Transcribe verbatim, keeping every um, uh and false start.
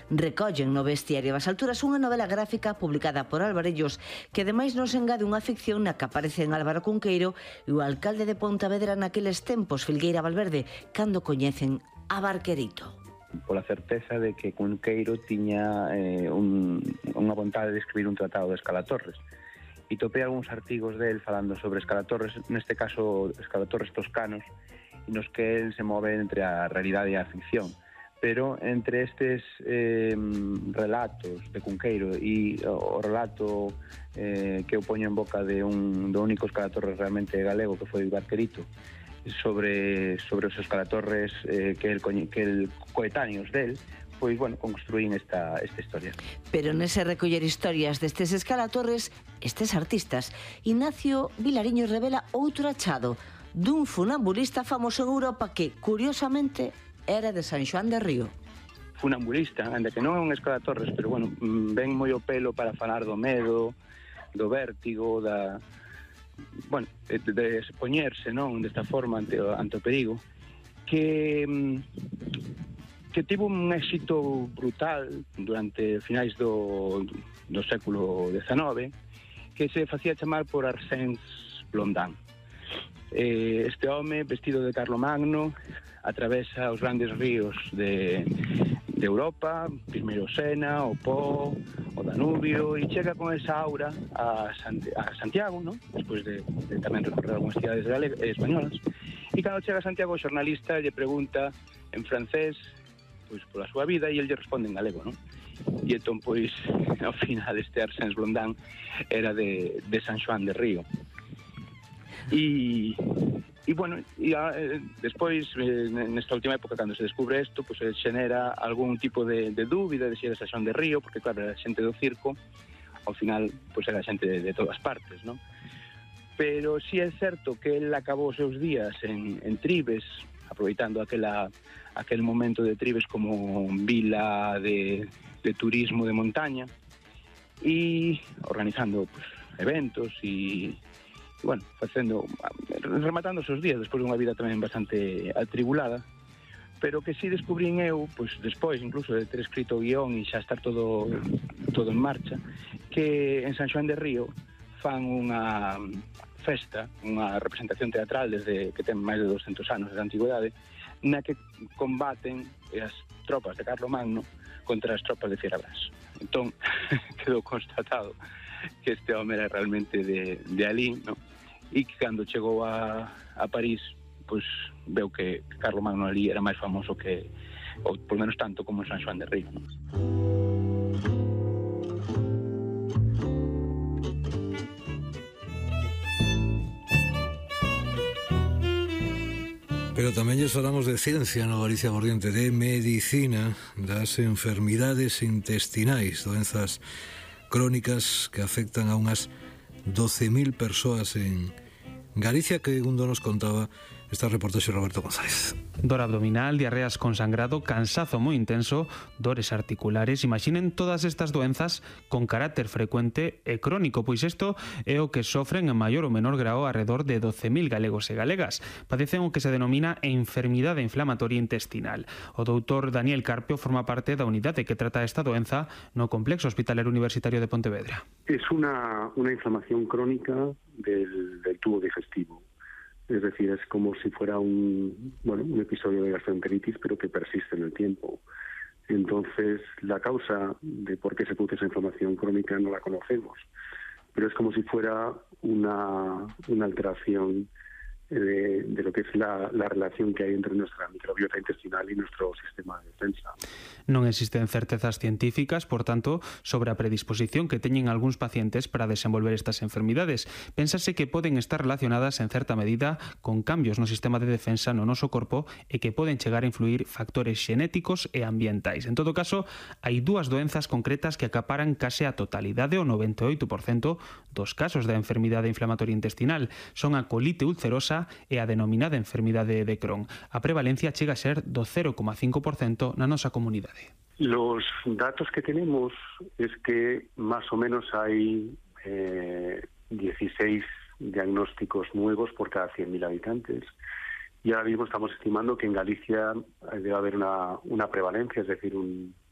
recollen no Bestiario das Alturas unha novela gráfica publicada por Alvarellos que ademais nos engade unha ficción na que aparecen Álvaro Cunqueiro e o alcalde de Pontevedra naqueles tempos, Filgueira Valverde, cando coñecen a Barquerito. Pola certeza de que Cunqueiro tiña eh, un, unha vontade de escribir un tratado de Escalatorres. E topei algúns artigos del falando sobre Escalatorres, neste caso Escalatorres toscanos, nos que el se move entre a realidade e a ficción. Pero entre estes eh, relatos de Cunqueiro e o relato eh, que eu poño en boca de un do único Escalatorres realmente galego, que foi Barquerito, sobre, sobre os Escalatorres eh, que, el, que el coetáneos del, pois, bueno, construín esta, esta historia. Pero nese recoller historias destes Escalatorres, estes artistas, Ignacio Vilariño revela outro achado dun funambulista famoso en Europa que, curiosamente, era de San Xoán de Río. Funambulista, ainda que non é un Escalatorres, pero, bueno, ven moi o pelo para falar do medo, do vértigo, da... bueno, de, de expoñerse, non, desta forma ante, ante o perigo, que... que tivo un éxito brutal durante finais do, do século dezenove, que se facía chamar por Arsène Blondin. Eh, este home, vestido de Carlomagno, atravesa os grandes ríos de, de Europa, primeiro o Sena, o Po, o Danubio, e chega con esa aura a, Sant a Santiago, ¿no? Despois de, de tamén recorrer algunhas cidades eh, españolas. E cando chega a Santiago, o xornalista lle pregunta en francés pois pola súa vida e el lle responde en galego, non? E entón, pois, ao final este Arsène Blondin era de, de San Xoán de Río. E, e bueno, e, eh, despois, eh, nesta última época, cando se descubre isto, pois se xenera algún tipo de, de dúbida de se era San Xoán de Río, porque claro, era xente do circo, ao final, pois era xente de, de todas partes, non? Pero si é certo que el acabou os seus días en, en Tribes, aproveitando aquela, aquel momento de Tribes como vila de, de turismo de montaña e organizando pues, eventos e, e bueno, facendo, rematando os seus días despois dunha vida tamén bastante atribulada, pero que si descubrín eu, pois despois incluso de ter escrito o guión e xa estar todo todo en marcha, que en San Xoán de Río fan unha festa, unha representación teatral desde que ten máis de doscentos anos de antigüedade, na que combaten as tropas de Carlomagno contra as tropas de Fierabrás. Entón, quedou constatado que este home era realmente de, de alí, ¿no? E que cando chegou a, a París, pois veu que Carlomagno ali era máis famoso que, ou por menos tanto como San Xoán de Río, ¿no? Pero tamén lles falamos de ciencia no Galicia Mordiente, de medicina, das enfermidades intestinais, doenzas crónicas que afectan a unhas doce mil persoas en Galicia, que segundo nos contaba esta reportaxe Roberto González. Dor abdominal, diarreas con sangrado, cansazo moi intenso, dores articulares. Imaginen todas estas doenzas con carácter frecuente e crónico, pois isto é o que sofren en maior ou menor grao alrededor de doce mil galegos e galegas. Padecen o que se denomina enfermidade inflamatoria intestinal. O doutor Daniel Carpio forma parte da unidade que trata esta doenza no Complexo Hospitalario Universitario de Pontevedra. Es una, una inflamación crónica del, del tubo digestivo. Es decir, es como si fuera un, bueno, un episodio de gastroenteritis, pero que persiste en el tiempo. Entonces, la causa de por qué se produce esa inflamación crónica no la conocemos, pero es como si fuera una, una alteración de, de lo que es la, la relación que hay entre nuestra microbiota intestinal y nuestro sistema de defensa. Non existen certezas científicas, por tanto, sobre a predisposición que teñen algúns pacientes para desenvolver estas enfermidades. Pénsase que poden estar relacionadas en certa medida con cambios no sistema de defensa no noso corpo e que poden chegar a influir factores xenéticos e ambientais. En todo caso, hai dúas doenzas concretas que acaparan case a totalidade, o noventa e oito por cento dos casos da enfermidade inflamatoria intestinal. Son a colite ulcerosa e a denominada enfermidade de Crohn. A prevalencia chega a ser do cero coma cinco por cento na nosa comunidade. Los datos que tenemos es que más o menos hay eh, dieciséis diagnósticos nuevos por cada cien mil habitantes. Y ahora mismo estamos estimando que en Galicia debe haber una, una prevalencia, es decir, un,